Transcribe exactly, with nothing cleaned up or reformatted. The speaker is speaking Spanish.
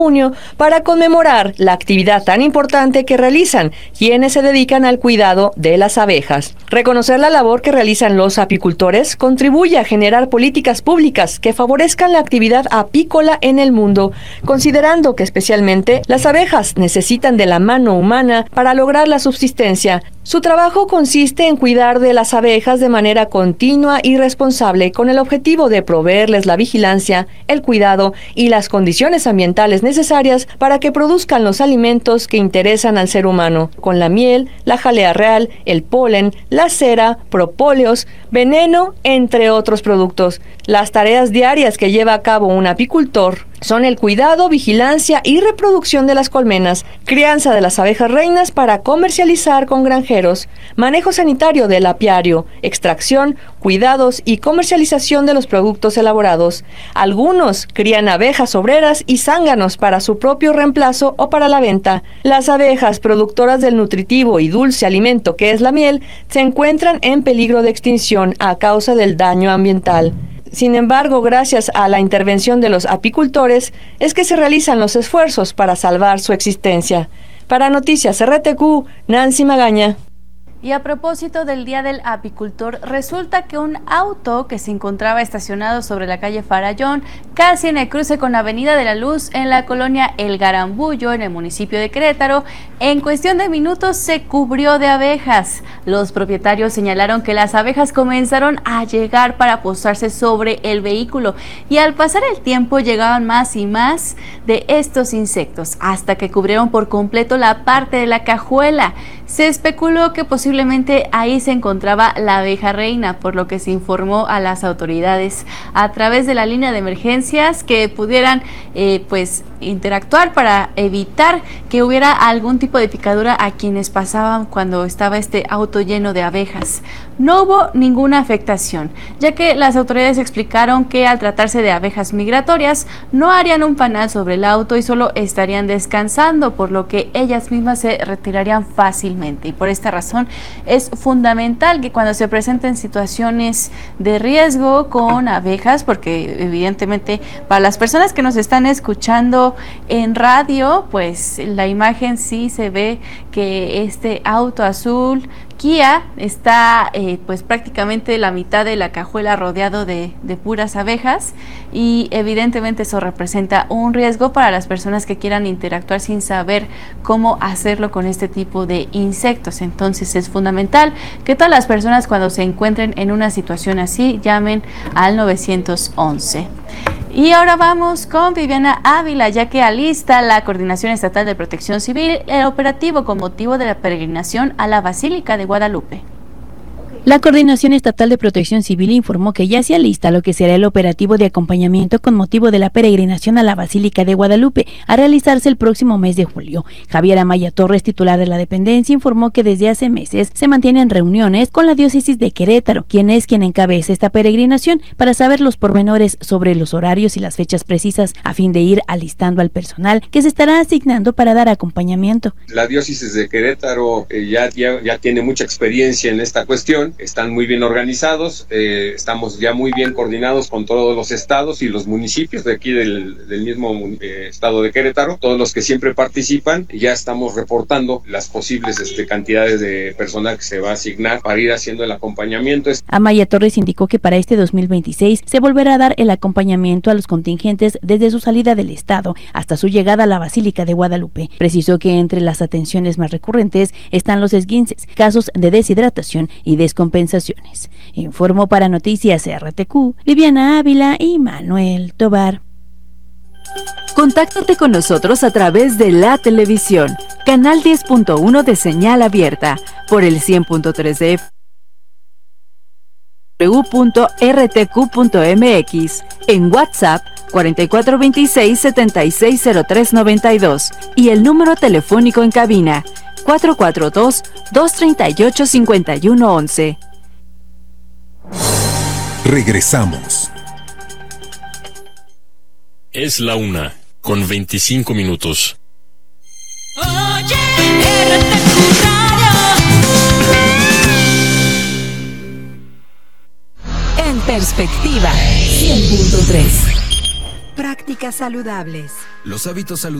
junio para conmemorar la actividad tan importante que realizan quienes se dedican al cuidado de las abejas. Reconocer la labor que realizan los apicultores contribuye a generar políticas públicas que favorezcan la actividad apícola en el mundo, considerando que especialmente las abejas necesitan de la mano humana para lograr la subsistencia. Su trabajo consiste en cuidar de las abejas de manera continua y responsable con el objetivo de proveerles la vigilancia, el cuidado y las condiciones ambientales necesarias para que produzcan los alimentos que interesan al ser humano, con la miel, la jalea real, el polen, la cera, propóleos, veneno, entre otros productos. Las tareas diarias que lleva a cabo un apicultor son el cuidado, vigilancia y reproducción de las colmenas, crianza de las abejas reinas para comercializar con granjeros, manejo sanitario del apiario, extracción, cuidados y comercialización de los productos elaborados. Algunos crían abejas obreras y zánganos para su propio reemplazo o para la venta. Las abejas productoras del nutritivo y dulce alimento que es la miel se encuentran en peligro de extinción a causa del daño ambiental. Sin embargo, gracias a la intervención de los apicultores, es que se realizan los esfuerzos para salvar su existencia. Para Noticias R T Q, Nancy Magaña. Y a propósito del Día del Apicultor, resulta que un auto que se encontraba estacionado sobre la calle Farallón, casi en el cruce con Avenida de la Luz, en la colonia El Garambullo, en el municipio de Querétaro, en cuestión de minutos se cubrió de abejas. Los propietarios señalaron que las abejas comenzaron a llegar para posarse sobre el vehículo y al pasar el tiempo llegaban más y más de estos insectos, hasta que cubrieron por completo la parte de la cajuela. Se especuló que posiblemente ahí se encontraba la abeja reina, por lo que se informó a las autoridades a través de la línea de emergencias que pudieran eh, pues interactuar para evitar que hubiera algún tipo de picadura a quienes pasaban cuando estaba este auto lleno de abejas. No hubo ninguna afectación, ya que las autoridades explicaron que al tratarse de abejas migratorias no harían un panal sobre el auto y solo estarían descansando, por lo que ellas mismas se retirarían fácilmente. Y por esta razón es fundamental que cuando se presenten situaciones de riesgo con abejas, porque evidentemente para las personas que nos están escuchando en radio, pues la imagen sí se ve que este auto azul Kia está eh, pues prácticamente la mitad de la cajuela rodeado de, de puras abejas, y evidentemente eso representa un riesgo para las personas que quieran interactuar sin saber cómo hacerlo con este tipo de insectos. Entonces es fundamental que todas las personas, cuando se encuentren en una situación así, llamen al nueve once. Y ahora vamos con Viviana Ávila, ya que alista la Coordinación Estatal de Protección Civil el operativo con motivo de la peregrinación a la Basílica de Guadalupe. La Coordinación Estatal de Protección Civil informó que ya se alista lo que será el operativo de acompañamiento con motivo de la peregrinación a la Basílica de Guadalupe, a realizarse el próximo mes de julio. Javier Amaya Torres, titular de la dependencia, informó que desde hace meses se mantienen reuniones con la diócesis de Querétaro, quien es quien encabeza esta peregrinación, para saber los pormenores sobre los horarios y las fechas precisas, a fin de ir alistando al personal que se estará asignando para dar acompañamiento. La diócesis de Querétaro eh, ya, ya, ya tiene mucha experiencia en esta cuestión. Están muy bien organizados, eh, estamos ya muy bien coordinados con todos los estados y los municipios de aquí del, del mismo eh, estado de Querétaro. Todos los que siempre participan, ya estamos reportando las posibles este, cantidades de personal que se va a asignar para ir haciendo el acompañamiento. Amaya Torres indicó que para este dos mil veintiséis se volverá a dar el acompañamiento a los contingentes desde su salida del estado hasta su llegada a la Basílica de Guadalupe. Precisó que entre las atenciones más recurrentes están los esguinces, casos de deshidratación y descompensaciones. Informó para Noticias R T Q, Viviana Ávila y Manuel Tobar. Contáctate con nosotros a través de la televisión, canal diez punto uno de señal abierta, por el cien punto tres de F M punto r t q punto m x, en WhatsApp cuatro cuatro dos seis, siete seis cero tres nueve dos y el número telefónico en cabina cuatro cuatro dos, dos tres ocho, cinco uno once. Regresamos. Es la una, con veinticinco minutos. Oye, R T Q Radio. En perspectiva, cien punto tres. Prácticas saludables. Los hábitos saludables